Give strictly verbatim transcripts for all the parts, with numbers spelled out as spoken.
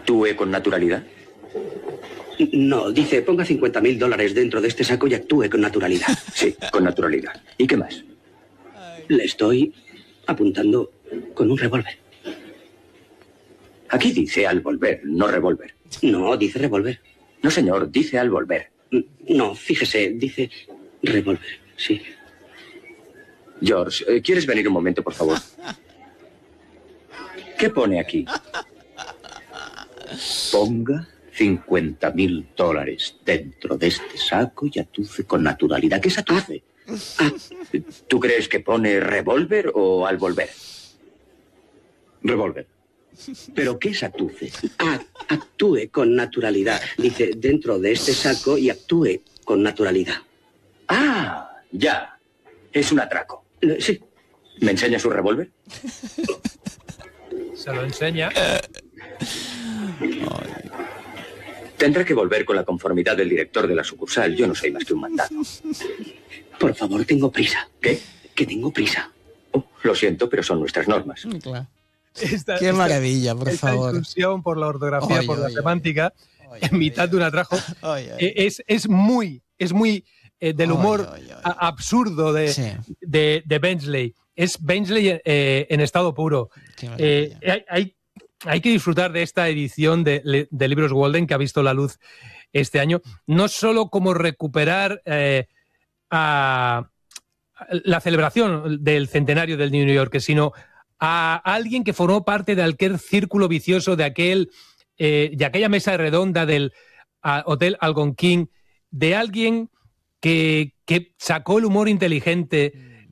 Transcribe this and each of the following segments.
¿Actúe con naturalidad? No, dice, ponga cincuenta mil dólares dentro de este saco y actúe con naturalidad. Sí, con naturalidad. ¿Y qué más? Le estoy apuntando con un revólver. Aquí dice al volver, no revólver. No, dice revólver. No, señor, dice al volver. No, fíjese, dice revólver, sí. George, ¿quieres venir un momento, por favor? ¿Qué pone aquí? Ponga cincuenta mil dólares dentro de este saco y atuce con naturalidad. ¿Qué es atuce? Ah, ¿tú crees que pone revólver o al volver? Revólver. ¿Pero qué es atuce? Ah, actúe con naturalidad. Dice, dentro de este saco y actúe con naturalidad. Ah, ya. Es un atraco. Sí. ¿Me enseña su revólver? Se lo enseña. Tendrá que volver con la conformidad del director de la sucursal. Yo no soy más que un mandado. Por favor, tengo prisa. ¿Qué? Que tengo prisa. Oh, lo siento, pero son nuestras normas. Claro. Esta, Qué esta, maravilla, por esta favor. incursión por la ortografía, Oye, por la oye, semántica, oye, en mitad oye, de un atraco, oye, oye. eh, es, es muy, es muy eh, del humor Oye, oye, oye. a- absurdo de, Sí. de, de Bensley. Es Bensley eh, en estado puro. Qué maravilla. Eh, hay, hay, hay que disfrutar de esta edición de, de Libros Walden que ha visto la luz este año, no solo como recuperar eh, a la celebración del centenario del New Yorker, sino a alguien que formó parte de aquel círculo vicioso de aquel eh, de aquella mesa redonda del a, Hotel Algonquin, de alguien que, que sacó el humor inteligente,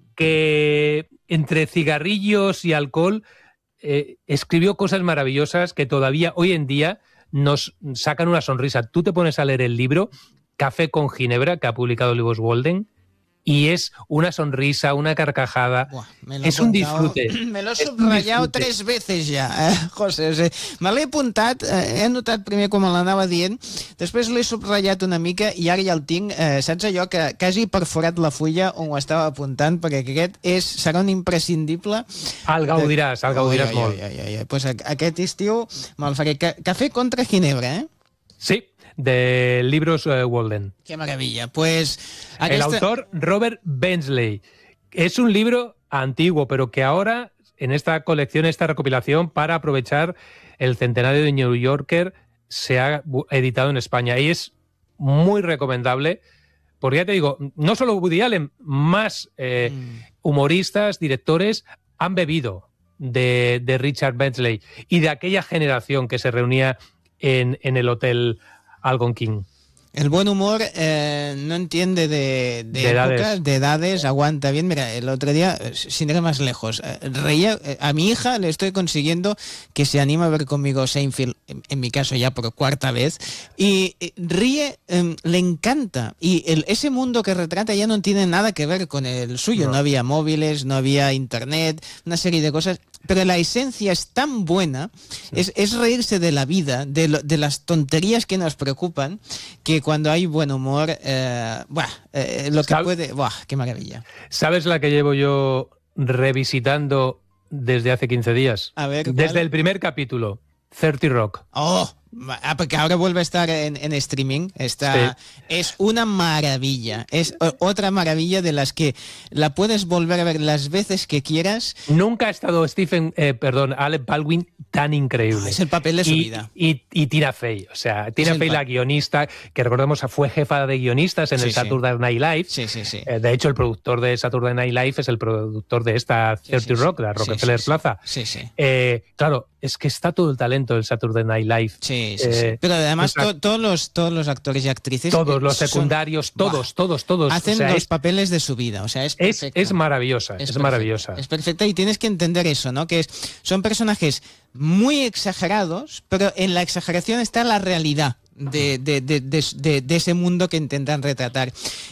que entre cigarrillos y alcohol eh, escribió cosas maravillosas que todavía hoy en día nos sacan una sonrisa. Tú te pones a leer el libro Café con Ginebra, que ha publicado Libros Walden, y es una sonrisa, una carcajada. Buah, me lo he és un apuntado- disfrute. Me lo he És un subratllat disfrute. tres veces ja, eh, José. O sigui, me l'he apuntat, eh, he notat primer com l'anava dient, després l'he subratllat una mica i ara ja el tinc, eh, saps allò que quasi he perforat la fulla on ho estava apuntant, perquè aquest és, serà un imprescindible. El gaudiràs, el gaudiràs Oi, oi, molt. oi, oi, oi. Pues aquest estiu me'l faré. Ca- Café contra Ginebra, eh? Sí, de Libros eh, Walden. Qué maravilla. Pues El aquesta- autor Robert Bensley. Es un libro antiguo, pero que ahora, en esta colección, esta recopilación, para aprovechar el centenario de New Yorker, se ha bu- editado en España. Y es muy recomendable, porque ya te digo, no solo Woody Allen, más eh, Mm. humoristas, directores, han bebido de, de Richard Bensley y de aquella generación que se reunía en, en el Hotel Algonquin. El buen humor eh, no entiende de, de, De épocas, edades. de edades, aguanta bien. Mira, el otro día, eh, sin ir más lejos, eh, reía, eh, a mi hija le estoy consiguiendo que se anime a ver conmigo Seinfeld, en, en mi caso ya por cuarta vez, y eh, ríe, eh, le encanta. Y el, ese mundo que retrata ya no tiene nada que ver con el suyo. No. No había móviles, no había internet, una serie de cosas. Pero la esencia es tan buena, es, es reírse de la vida, de, lo- de las tonterías que nos preocupan, que cuando hay buen humor, eh, buah, eh, lo que Sab- puede... ¡Buah, qué maravilla! ¿Sabes la que llevo yo revisitando desde hace quince días? A ver, ¿cuál? Desde el primer capítulo, thirty Rock. ¡Oh! Ah, porque ahora vuelve a estar en, en streaming. Está, es una maravilla. Es o- otra maravilla de las que la puedes volver a ver las veces que quieras. Nunca ha estado Stephen, eh, perdón, Alec Baldwin tan increíble. Ah, es el papel de su y, vida. Y, y Tina Fey, o sea, Tina el Fey, pa- la guionista, que recordemos fue jefa de guionistas en Sí, el sí. Saturday Night Live. Sí, sí, sí. Eh, de hecho, el productor de Saturday Night Live es el productor de esta Sí, thirty sí, Rock, sí. la Sí, Rockefeller sí, sí. Plaza. Sí, sí. Eh, claro, es que está todo el talento del Saturday Night Live. Sí, sí, Eh, sí. Pero además pues, to- todos, los, todos los actores y actrices... todos eh, los son- secundarios, Buah, todos, todos, todos. hacen O sea, los es, papeles de su vida. O sea, es es, perfecta. es maravillosa, es, perfecta, maravillosa. Es perfecta y tienes que entender eso, ¿no? Que es, son personajes muy exagerados, pero en la exageración está la realidad de, de, de, de, de- de ese mundo que intentan retratar.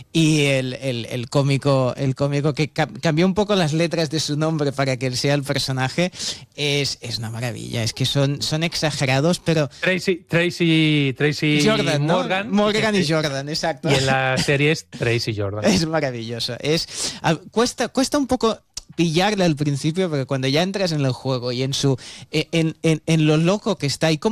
Y el, el, el cómico, el cómico que ca- cambió un poco las letras de su nombre para que él sea el personaje, es, es una maravilla. Es que son, son exagerados, pero... Tracy, Tracy, Tracy Jordan, ¿no? Morgan. Morgan y Jordan, exacto. Y en la serie es Tracy Jordan. Es maravilloso. Es, a- cuesta, cuesta un poco pillarle al principio, pero cuando ya entras en el juego y en su en, en, en lo loco que está y cómo